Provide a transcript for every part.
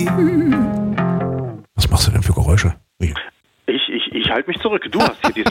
Was machst du denn für Geräusche? Ich halte mich zurück. Du hast hier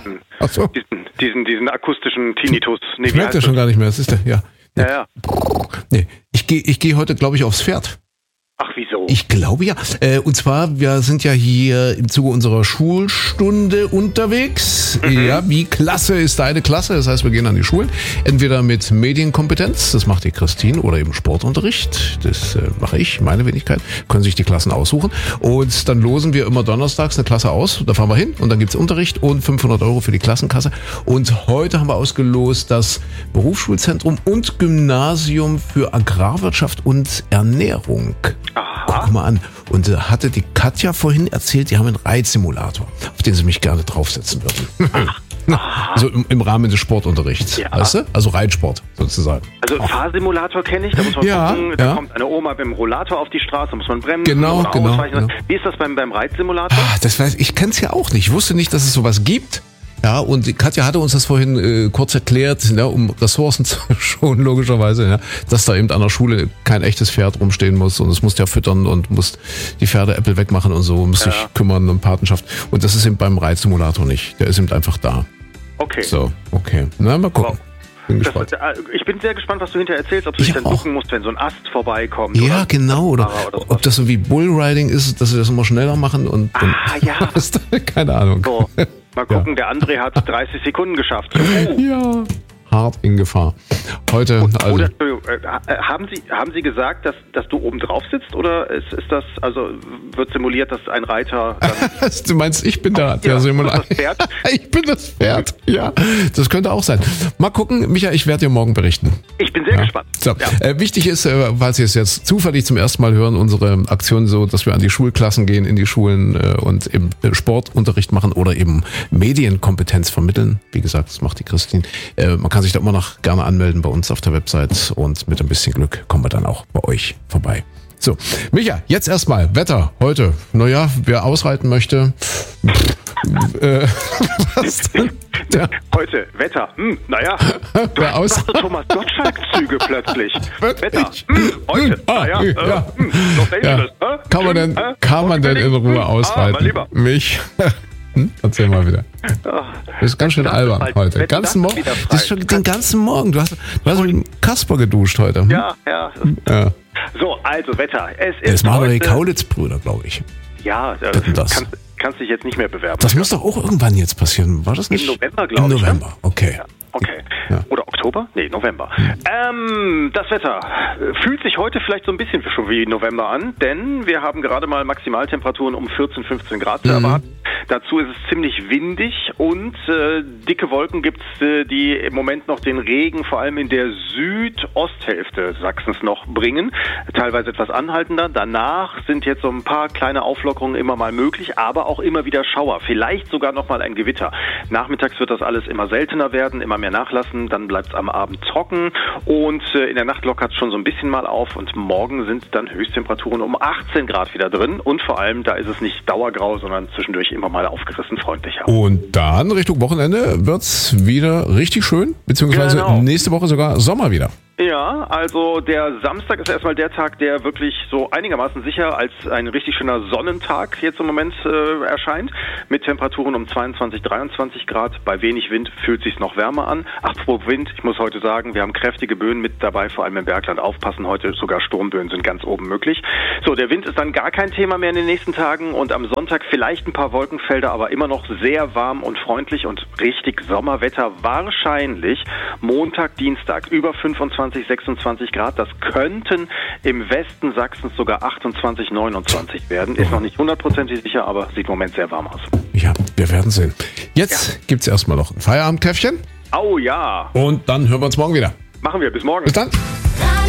diesen akustischen Tinnitus. Nee, ich merke das schon gar nicht mehr. Das ist der, ja. Ja. Nee, ich geh heute, glaube ich, aufs Pferd. Ach, wieso? Ich glaube ja. Und zwar, wir sind ja hier im Zuge unserer Schulstunde unterwegs. Ja, wie klasse ist deine Klasse? Das heißt, wir gehen an die Schulen. Entweder mit Medienkompetenz, das macht die Christine, oder eben Sportunterricht. Das mache ich, meine Wenigkeit. Können sich die Klassen aussuchen. Und dann losen wir immer donnerstags eine Klasse aus. Da fahren wir hin und dann gibt's Unterricht und 500 € für die Klassenkasse. Und heute haben wir ausgelost das Berufsschulzentrum und Gymnasium für Agrarwirtschaft und Ernährung. Aha. Guck mal an. Und hatte die Katja vorhin erzählt, die haben einen Reitsimulator, auf den sie mich gerne draufsetzen würden. Also im Rahmen des Sportunterrichts, ja. Weißt du? Also Reitsport sozusagen. Also Fahrsimulator kenne ich, da muss man gucken, da kommt eine Oma mit dem Rollator auf die Straße, da muss man bremsen genau. Wie ist das beim Reitsimulator? Ich kenne es ja auch nicht. Ich wusste nicht, dass es sowas gibt. Ja, und die Katja hatte uns das vorhin kurz erklärt, ja, um Ressourcen zu schonen, logischerweise, ja, dass da eben an der Schule kein echtes Pferd rumstehen muss und es muss ja füttern und muss die Pferdeäppel wegmachen und so, muss sich kümmern um Patenschaft. Und das ist eben beim Reitsimulator nicht. Der ist eben einfach da. Okay. So, okay. Na, mal gucken. Ich bin sehr gespannt, was du hinterher erzählst, ob du dich dann ducken musst, wenn so ein Ast vorbeikommt. Ja, genau. Oder ob das so wie Bullriding ist, dass wir das immer schneller machen und ja. Keine Ahnung. So. Mal gucken, der André hat 30 Sekunden geschafft. Ja, hart in Gefahr. Heute, also. Haben Sie gesagt, dass du oben drauf sitzt oder ist das, also wird simuliert, dass ein Reiter dann du meinst, ich bin der Simulator? Das Pferd? Ich bin das Pferd, ja. Das könnte auch sein. Mal gucken, Micha, ich werde dir morgen berichten. Ich bin sehr gespannt. So, wichtig ist, falls Sie es jetzt zufällig zum ersten Mal hören, unsere Aktion so, dass wir an die Schulklassen gehen, in die Schulen und eben Sportunterricht machen oder eben Medienkompetenz vermitteln. Wie gesagt, das macht die Christine. Man kann sich da immer noch gerne anmelden bei uns auf der Website und mit ein bisschen Glück kommen wir dann auch bei euch vorbei. So, Micha, jetzt erstmal Wetter heute. Naja, wer ausreiten möchte. Was denn? Ja. Heute, Wetter. Naja, du hast so Thomas Gottschalk-Züge plötzlich. Wetter. Heute, Los Angeles. Kann man denn in Ruhe ausreiten? Mein Lieber. Mich? Erzähl mal wieder. Das ist ganz schön albern heute. Ganzen Morgen. Das ist schon den ganzen Morgen. Du hast mit Kasper geduscht heute. Ja. So, also Wetter. Das machen doch die Kaulitz-Brüder, glaube ich. Ja, kannst dich jetzt nicht mehr bewerben. Das muss doch auch irgendwann jetzt passieren. War das nicht? Im November, glaube ich. Im November, okay. Ja. Okay. Ja. Oder Oktober? Nee, November. Das Wetter fühlt sich heute vielleicht so ein bisschen schon wie November an, denn wir haben gerade mal Maximaltemperaturen um 14, 15 Grad zu erwarten. Dazu ist es ziemlich windig und dicke Wolken gibt es, die im Moment noch den Regen vor allem in der Südosthälfte Sachsens noch bringen. Teilweise etwas anhaltender. Danach sind jetzt so ein paar kleine Auflockerungen immer mal möglich, aber auch immer wieder Schauer. Vielleicht sogar noch mal ein Gewitter. Nachmittags wird das alles immer seltener werden, immer mehr nachlassen. Dann bleibt es am Abend trocken und in der Nacht lockert es schon so ein bisschen mal auf und morgen sind dann Höchsttemperaturen um 18 Grad wieder drin und vor allem da ist es nicht dauergrau, sondern zwischendurch immer mal aufgerissen freundlicher. Und dann Richtung Wochenende wird's wieder richtig schön, beziehungsweise nächste Woche sogar Sommer wieder. Ja, also der Samstag ist erstmal der Tag, der wirklich so einigermaßen sicher als ein richtig schöner Sonnentag jetzt im Moment erscheint, mit Temperaturen um 22, 23 Grad. Bei wenig Wind fühlt sich's noch wärmer an. Apropos Wind, ich muss heute sagen, wir haben kräftige Böen mit dabei, vor allem im Bergland. Aufpassen, heute sogar Sturmböen sind ganz oben möglich. So, der Wind ist dann gar kein Thema mehr in den nächsten Tagen und am Sonntag vielleicht ein paar Wolkenfelder, aber immer noch sehr warm und freundlich und richtig Sommerwetter wahrscheinlich Montag, Dienstag über 25, 26 Grad. Das könnten im Westen Sachsens sogar 28, 29 werden. Ist noch nicht 100% sicher, aber sieht im Moment sehr warm aus. Ja, wir werden sehen. Jetzt gibt's erstmal noch ein Feierabendkäffchen. Oh ja. Und dann hören wir uns morgen wieder. Machen wir. Bis morgen. Bis dann.